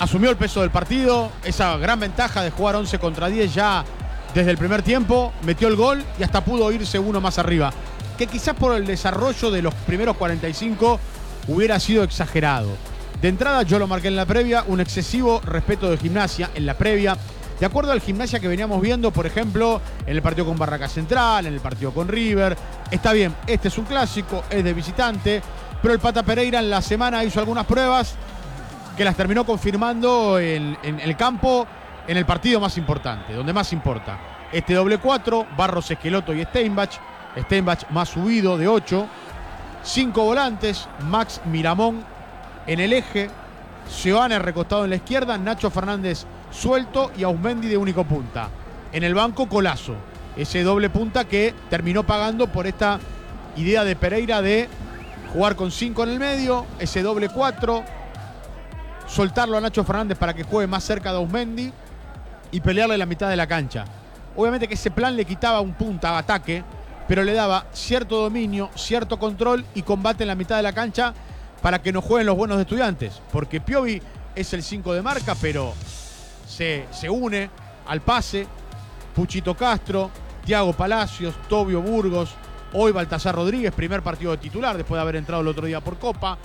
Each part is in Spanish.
asumió el peso del partido, esa gran ventaja de jugar 11 contra 10 ya desde el primer tiempo, metió el gol y hasta pudo irse uno más arriba, que quizás por el desarrollo de los primeros 45 hubiera sido exagerado. De entrada yo lo marqué en la previa, un excesivo respeto de Gimnasia en la previa, de acuerdo al Gimnasia que veníamos viendo, por ejemplo, en el partido con Barraca Central, en el partido con River. Está bien, este es un clásico, es de visitante, pero el Pata Pereira en la semana hizo algunas pruebas que las terminó confirmando en el campo, en el partido más importante, donde más importa. Este doble 4, Barros, Esqueloto y Steinbach. Steinbach más subido de 8. 5 volantes, Max, Miramón en el eje, Seoane recostado en la izquierda, Nacho Fernández suelto y Auzmendi de único punta. En el banco, Colazo, ese doble punta que terminó pagando por esta idea de Pereira de jugar con 5 en el medio, ese doble 4, soltarlo a Nacho Fernández para que juegue más cerca de Auzmendi y pelearle la mitad de la cancha. Obviamente que ese plan le quitaba un punta a ataque, pero le daba cierto dominio, cierto control y combate en la mitad de la cancha para que no jueguen los buenos de Estudiantes, porque Piovi es el 5 de marca, pero se une al pase. Puchito Castro, Thiago Palacios, Tobio Burgos, hoy Baltasar Rodríguez, primer partido de titular después de haber entrado el otro día por Copa.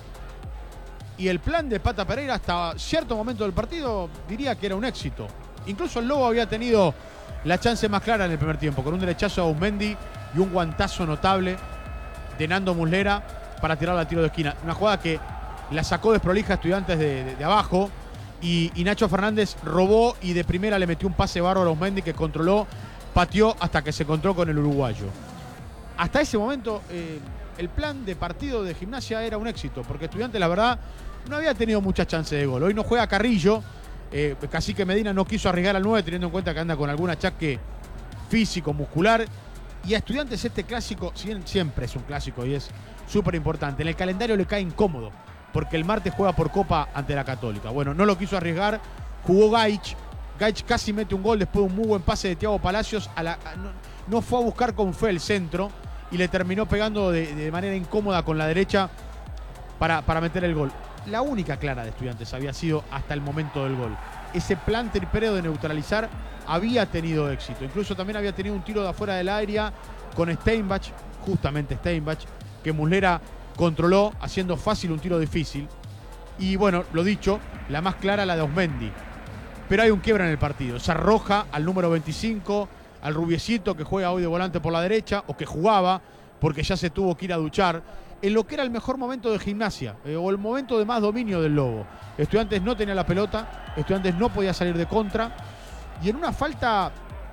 Y el plan de Pata Pereira hasta cierto momento del partido diría que era un éxito. Incluso el Lobo había tenido la chance más clara en el primer tiempo, con un derechazo a Auzmendi y un guantazo notable de Nando Muslera para tirarla al tiro de esquina. Una jugada que la sacó desprolija a Estudiantes de abajo y Nacho Fernández robó y de primera le metió un pase bárbaro a Auzmendi que controló, pateó hasta que se encontró con el uruguayo. Hasta ese momento el plan de partido de Gimnasia era un éxito, porque Estudiantes la verdad no había tenido muchas chances de gol. Hoy no juega Carrillo, Cacique Medina no quiso arriesgar al 9 teniendo en cuenta que anda con algún achaque físico, muscular. Y a Estudiantes este clásico, siempre es un clásico y es súper importante, en el calendario le cae incómodo, porque el martes juega por Copa ante la Católica. Bueno, no lo quiso arriesgar, jugó Gaich casi mete un gol después de un muy buen pase de Thiago Palacios, no fue a buscar con fe el centro y le terminó pegando de manera incómoda con la derecha para meter el gol. La única clara de Estudiantes había sido hasta el momento del gol. Ese plan tripero de neutralizar había tenido éxito. Incluso también había tenido un tiro de afuera del área con Steinbach, justamente Steinbach, que Muslera controló haciendo fácil un tiro difícil. Y bueno, lo dicho, la más clara la de Auzmendi. Pero hay un quiebra en el partido. Esa roja al número 25, al rubiecito que juega hoy de volante por la derecha, o que jugaba porque ya se tuvo que ir a duchar, en lo que era el mejor momento de Gimnasia, o el momento de más dominio del Lobo. Estudiantes no tenía la pelota, Estudiantes no podía salir de contra, y en una falta,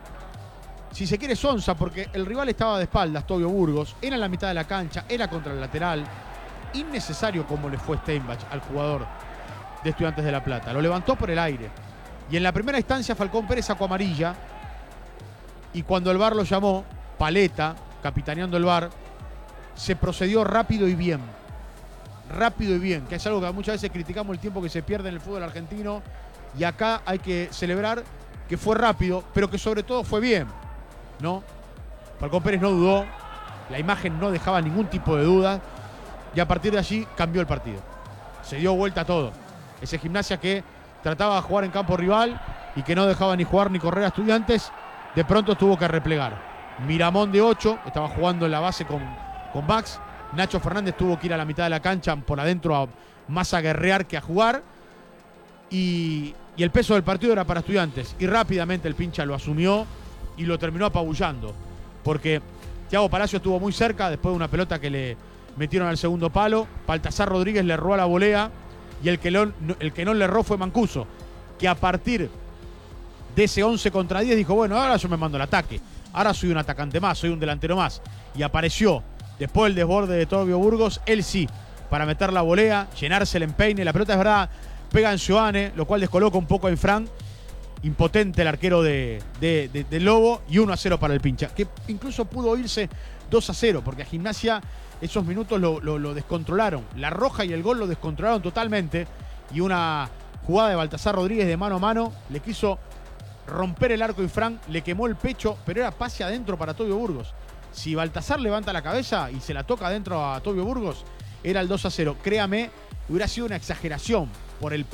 si se quiere, sonsa, porque el rival estaba de espaldas, Tobio Burgos, era en la mitad de la cancha, era contra el lateral, innecesario como le fue Steinbach al jugador de Estudiantes de La Plata, lo levantó por el aire, y en la primera instancia Falcón Pérez sacó amarilla, y cuando el VAR lo llamó, Paleta, capitaneando el VAR, se procedió rápido y bien, que es algo que muchas veces criticamos el tiempo que se pierde en el fútbol argentino, y acá hay que celebrar que fue rápido, pero que sobre todo fue bien, ¿no? Falcón Pérez no dudó, la imagen no dejaba ningún tipo de duda, y a partir de allí cambió el partido. Se dio vuelta a todo. Ese Gimnasia que trataba de jugar en campo rival y que no dejaba ni jugar ni correr a Estudiantes, de pronto tuvo que replegar. Miramón de 8, estaba jugando en la base con Max. Nacho Fernández tuvo que ir a la mitad de la cancha por adentro más a guerrear que a jugar. Y el peso del partido era para Estudiantes. Y rápidamente el pincha lo asumió y lo terminó apabullando. Porque Thiago Palacios estuvo muy cerca después de una pelota que le metieron al segundo palo. Baltasar Rodríguez le erró a la volea. Y el que no le erró fue Mancuso, que a partir de ese 11 contra 10 dijo, bueno, ahora yo me mando el ataque. Ahora soy un atacante más, soy un delantero más. Y apareció, después del desborde de Tobio Burgos, él sí, para meter la volea, llenarse el empeine. La pelota es verdad, pega en Seoane, lo cual descoloca un poco a Infran. Impotente el arquero del Lobo, y 1-0 para el pincha, que incluso pudo irse 2-0, porque a Gimnasia esos minutos lo descontrolaron. La roja y el gol lo descontrolaron totalmente, y una jugada de Baltasar Rodríguez de mano a mano le quiso romper el arco Infran, le quemó el pecho, pero era pase adentro para Tobio Burgos. Si Baltasar levanta la cabeza y se la toca adentro a Tobio Burgos, era el 2-0. Créame, hubiera sido una exageración por el